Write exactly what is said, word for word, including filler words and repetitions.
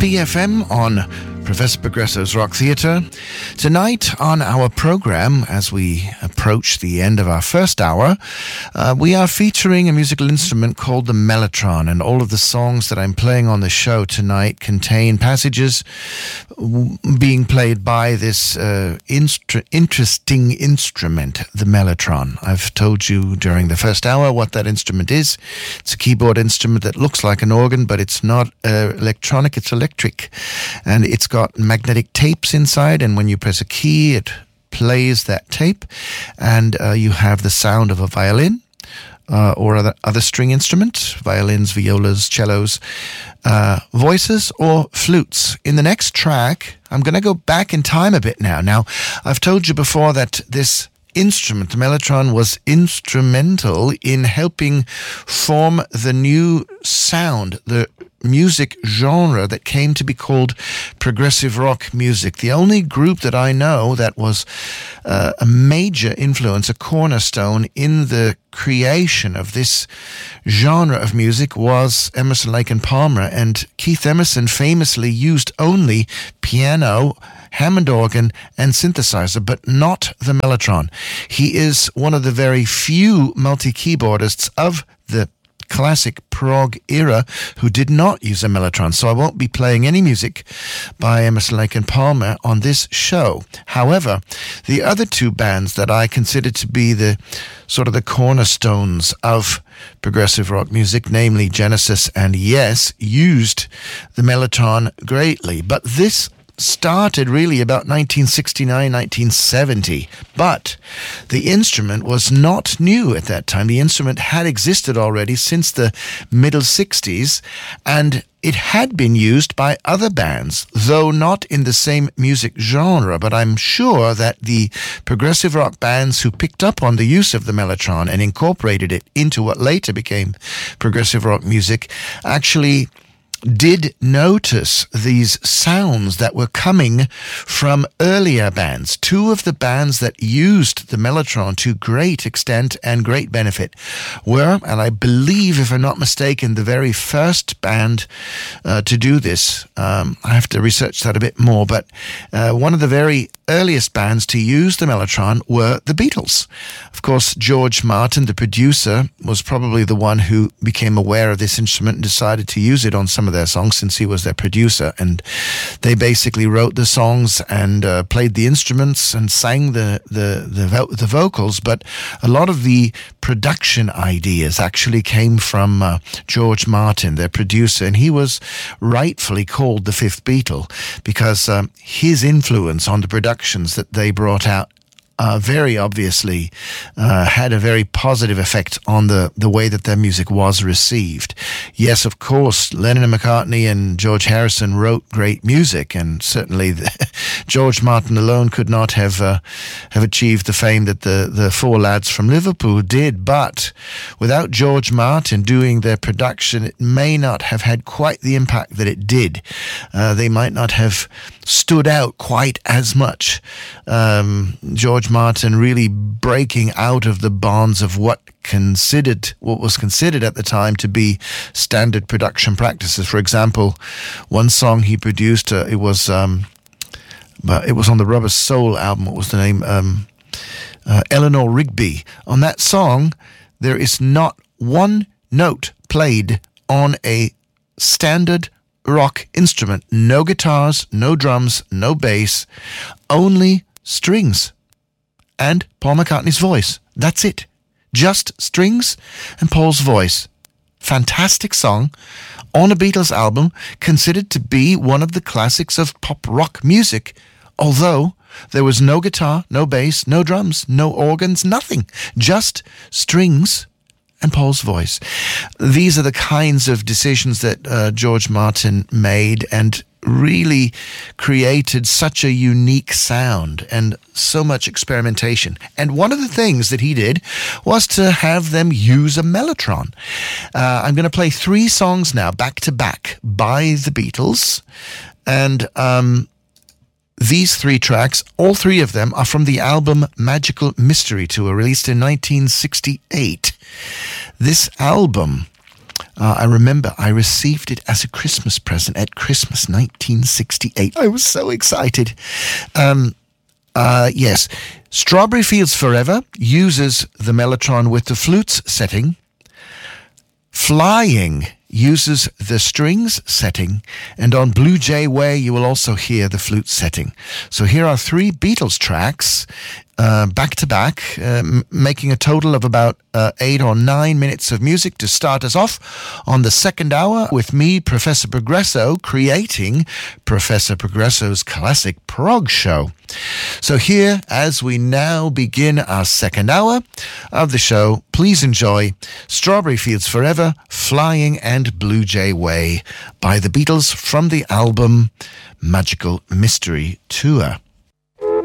P F M on Professor Progresso's Rock Theatre. Tonight on our program, as we approach the end of our first hour, uh, we are featuring a musical instrument called the mellotron, and all of the songs that I'm playing on the show tonight contain passages w- being played by this uh, instru- interesting instrument, the mellotron. I've told you during the first hour what that instrument is. It's a keyboard instrument that looks like an organ, but it's not uh, electronic, it's electric, and it's got magnetic tapes inside, and when you press a key it plays that tape, and uh, you have the sound of a violin uh, or other, other string instrument, violins, violas, cellos, uh, voices, or flutes. In the next track, I'm going to go back in time a bit now. Now, I've told you before that this instrument, the mellotron, was instrumental in helping form the new sound, the music genre that came to be called progressive rock music. The only group that I know that was uh, a major influence, a cornerstone in the creation of this genre of music was Emerson, Lake and Palmer, and Keith Emerson famously used only piano, Hammond organ, and synthesizer, but not the mellotron. He is one of the very few multi-keyboardists of the classic prog era who did not use a mellotron, so I won't be playing any music by Emerson, Lake and Palmer on this show. However, the other two bands that I consider to be the sort of the cornerstones of progressive rock music, namely Genesis and Yes, used the mellotron greatly, but this started really about nineteen sixty-nine, nineteen seventy, but the instrument was not new at that time. The instrument had existed already since the middle sixties, and it had been used by other bands, though not in the same music genre, but I'm sure that the progressive rock bands who picked up on the use of the mellotron and incorporated it into what later became progressive rock music actually did notice these sounds that were coming from earlier bands. Two of the bands that used the mellotron to great extent and great benefit were, and I believe, if I'm not mistaken, the very first band uh, to do this. Um, I have to research that a bit more, but uh, one of the very earliest bands to use the mellotron were the Beatles. Of course, George Martin, the producer, was probably the one who became aware of this instrument and decided to use it on some of their songs, since he was their producer, and they basically wrote the songs and uh, played the instruments and sang the the the, vo- the vocals, but a lot of the production ideas actually came from uh, George Martin, their producer, and he was rightfully called the fifth Beatle because um, his influence on the productions that they brought out Uh, very obviously uh, had a very positive effect on the, the way that their music was received. Yes, of course, Lennon and McCartney and George Harrison wrote great music, and certainly the, George Martin alone could not have uh, have achieved the fame that the, the four lads from Liverpool did, but without George Martin doing their production, it may not have had quite the impact that it did. Uh, they might not have stood out quite as much. Um, George Martin really breaking out of the bonds of what considered what was considered at the time to be standard production practices. For example, one song he produced, uh, it was um, but it was on the Rubber Soul album. What was the name? Um, uh, Eleanor Rigby. On that song, there is not one note played on a standard rock instrument. No guitars, no drums, no bass, only strings and Paul McCartney's voice. That's it. Just strings and Paul's voice. Fantastic song on a Beatles album, considered to be one of the classics of pop rock music, although there was no guitar, no bass, no drums, no organs, nothing. Just strings and Paul's voice. These are the kinds of decisions that uh, George Martin made and really created such a unique sound and so much experimentation. And one of the things that he did was to have them use a mellotron. Uh, I'm going to play three songs now, back to back, by the Beatles. And um, these three tracks, all three of them, are from the album Magical Mystery Tour, released in nineteen sixty-eight. This album Uh, I remember I received it as a Christmas present at Christmas nineteen sixty-eight. I was so excited. Um, uh, yes, Strawberry Fields Forever uses the mellotron with the flutes setting. Flying uses the strings setting, and on Blue Jay Way you will also hear the flute setting. So here are three Beatles tracks uh, back to back, uh, m- making a total of about uh, eight or nine minutes of music to start us off on the second hour with me, Professor Progresso, creating Professor Progresso's classic prog show. So here, as we now begin our second hour of the show, please enjoy Strawberry Fields Forever, Flying and Blue Jay Way by the Beatles from the album Magical Mystery Tour.